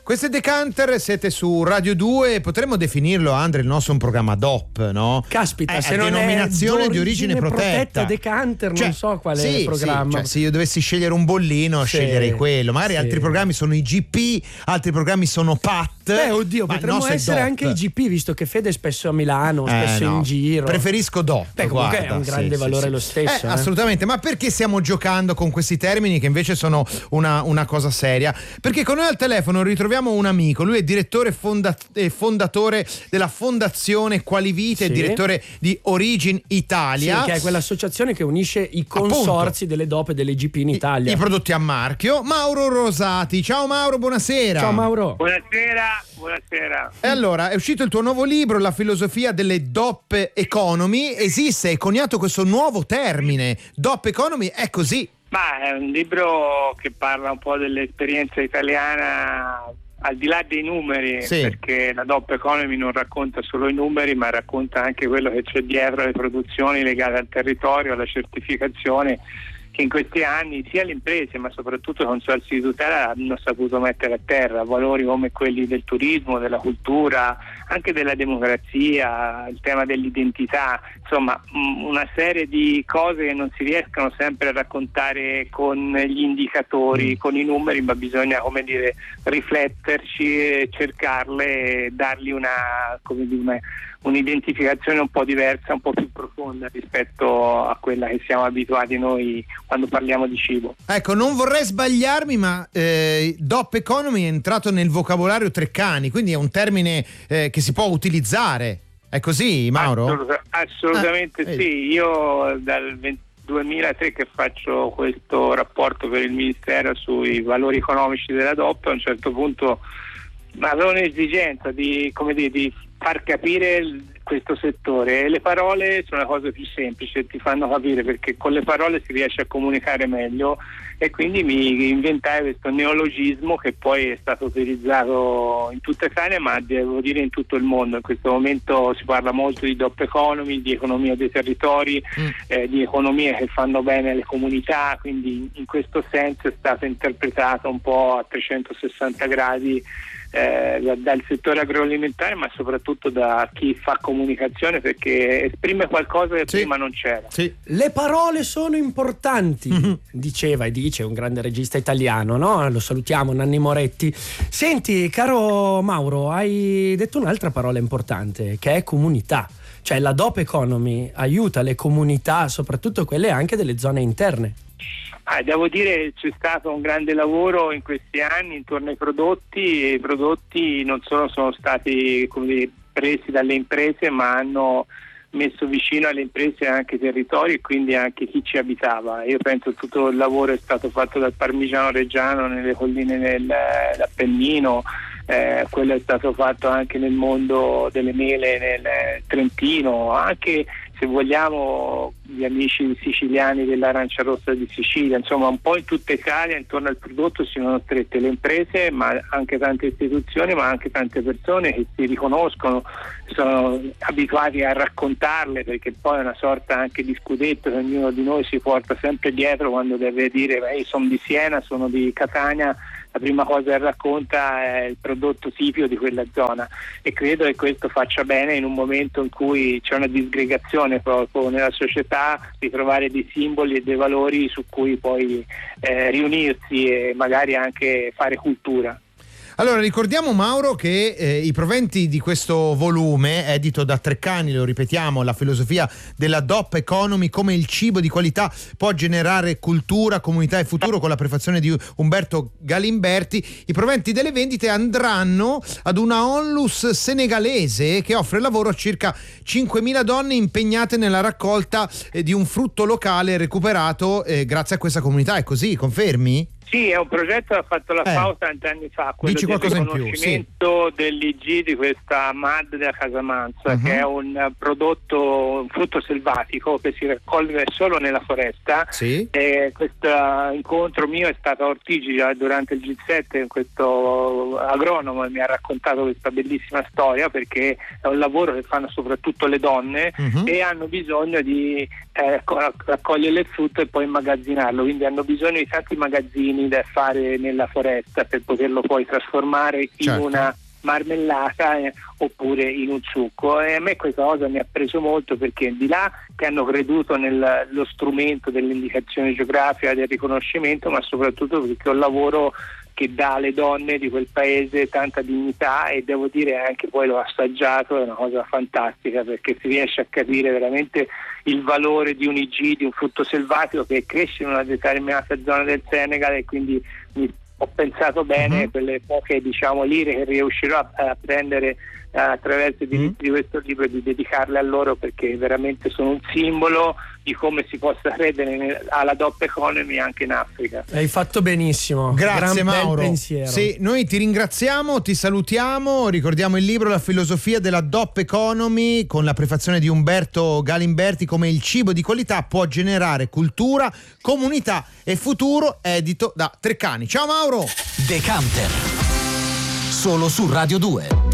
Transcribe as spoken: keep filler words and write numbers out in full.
Questo è Decanter, siete su Radio due, potremmo definirlo, Andre, il nostro un programma D O P, no? Caspita, eh, se non denominazione è di origine protetta. protetta Decanter, cioè, non so qual è sì, il programma. Sì, cioè, se io dovessi scegliere un bollino, sì, sceglierei quello. Magari sì. altri programmi sono i G P, altri programmi sono P A T. Beh, oddio, ma potremmo essere anche i G P, visto che Fede è spesso a Milano, spesso eh, no. in giro. Preferisco D O P. Beh, comunque guarda, è un grande sì, valore sì, lo sì. stesso. Eh, eh. Assolutamente, ma perché stiamo giocando con questi termini che invece sono una, una cosa seria? Perché con noi al telefono ritroviamo un amico, lui è direttore fonda- e fondatore della Fondazione Qualivite, Sì. direttore di Origin Italia. Sì, che è quell'associazione che unisce i consorzi Appunto. delle D O P e delle G P in Italia. I, I prodotti a marchio. Mauro Rosati. Ciao Mauro, buonasera. Ciao Mauro. Buonasera, buonasera. E allora, è uscito il tuo nuovo libro, La filosofia delle D O P Economy. Esiste, hai coniato questo nuovo termine. D O P Economy è così. Ma è un libro che parla un po' dell'esperienza italiana al di là dei numeri, sì. perché la D O P Economy non racconta solo i numeri, ma racconta anche quello che c'è dietro le produzioni legate al territorio, alla certificazione, che in questi anni sia le imprese ma soprattutto i consorzi di tutela hanno saputo mettere a terra, valori come quelli del turismo, della cultura, anche della democrazia, il tema dell'identità, insomma una serie di cose che non si riescono sempre a raccontare con gli indicatori, mm. con i numeri, ma bisogna, come dire, rifletterci, cercarle e dargli una, come dire, una un'identificazione un po' diversa, un po' più profonda rispetto a quella che siamo abituati noi quando parliamo di cibo. Ecco, non vorrei sbagliarmi, ma eh, D O P Economy è entrato nel vocabolario Treccani, quindi è un termine eh, che si può utilizzare. È così, Mauro? Assolut- assolutamente ah, sì. Io dal duemilatré che faccio questo rapporto per il Ministero sui valori economici della D O P, a un certo punto avevo un'esigenza di, come dire, di far capire questo settore, e le parole sono la cosa più semplice, ti fanno capire, perché con le parole si riesce a comunicare meglio, e quindi mi inventai questo neologismo che poi è stato utilizzato in tutta Italia, ma devo dire in tutto il mondo. In questo momento si parla molto di D O P Economy, di economia dei territori, mm. eh, di economie che fanno bene alle comunità, quindi in questo senso è stato interpretato un po' a trecentosessanta gradi Eh, dal settore agroalimentare, ma soprattutto da chi fa comunicazione, perché esprime qualcosa che sì. prima non c'era. Sì. Le parole sono importanti, mm-hmm. diceva e dice un grande regista italiano, no? Lo salutiamo, Nanni Moretti. Senti, caro Mauro, hai detto un'altra parola importante, che è comunità. Cioè la D O P Economy aiuta le comunità, soprattutto quelle anche delle zone interne. Ah, devo dire c'è stato un grande lavoro in questi anni intorno ai prodotti, e i prodotti non solo sono stati, come dire, presi dalle imprese, ma hanno messo vicino alle imprese anche i territori e quindi anche chi ci abitava. Io penso che tutto il lavoro è stato fatto dal Parmigiano Reggiano nelle colline dell'Appennino, eh, quello è stato fatto anche nel mondo delle mele nel Trentino, anche se vogliamo gli amici siciliani dell'Arancia Rossa di Sicilia, insomma un po' in tutta Italia intorno al prodotto si sono strette le imprese, ma anche tante istituzioni, ma anche tante persone che si riconoscono, sono abituati a raccontarle, perché poi è una sorta anche di scudetto che ognuno di noi si porta sempre dietro quando deve dire io sono di Siena, sono di Catania. La prima cosa che racconta è il prodotto tipico di quella zona, e credo che questo faccia bene in un momento in cui c'è una disgregazione proprio nella società, di trovare dei simboli e dei valori su cui poi eh, riunirsi e magari anche fare cultura. Allora ricordiamo, Mauro, che eh, i proventi di questo volume, edito da Treccani, lo ripetiamo, la filosofia della D O P Economy, come il cibo di qualità può generare cultura, comunità e futuro, con la prefazione di Umberto Galimberti, i proventi delle vendite andranno ad una onlus senegalese che offre lavoro a circa cinquemila donne impegnate nella raccolta eh, di un frutto locale recuperato eh, grazie a questa comunità. È così, confermi? Sì, è un progetto che ha fatto la eh. FAO tanti anni fa, quello Dici del riconoscimento sì. dell'I G di questa M A D della Casamanza, uh-huh. che è un prodotto, un frutto selvatico che si raccoglie solo nella foresta. Sì. E questo incontro mio è stato a Ortigia durante il G sette, questo agronomo mi ha raccontato questa bellissima storia, perché è un lavoro che fanno soprattutto le donne, uh-huh. e hanno bisogno di eh, raccogliere il frutto e poi immagazzinarlo, quindi hanno bisogno di tanti magazzini giorni da fare nella foresta per poterlo poi trasformare in certo. una marmellata eh, oppure in un succo. E a me questa cosa mi ha preso molto, perché di là che hanno creduto nello strumento dell'indicazione geografica, del riconoscimento, ma soprattutto perché è un lavoro che dà alle donne di quel paese tanta dignità, e devo dire anche, poi l'ho assaggiato, è una cosa fantastica, perché si riesce a capire veramente il valore di un I G, di un frutto selvatico che cresce in una determinata zona del Senegal, e quindi mi ho pensato bene, uh-huh. quelle poche diciamo lire che riuscirò a, a prendere uh, attraverso i diritti uh-huh. di questo libro, di dedicarle a loro, perché veramente sono un simbolo di come si possa credere nel, alla doppia economy anche in Africa. Hai fatto benissimo. Grazie, Gran Mauro. bel pensiero. Sì, noi ti ringraziamo, ti salutiamo, ricordiamo il libro La filosofia della doppia economy, con la prefazione di Umberto Galimberti, come il cibo di qualità può generare cultura, comunità e futuro, edito da Treccani. Ciao Mauro! Decanter, solo su Radio due.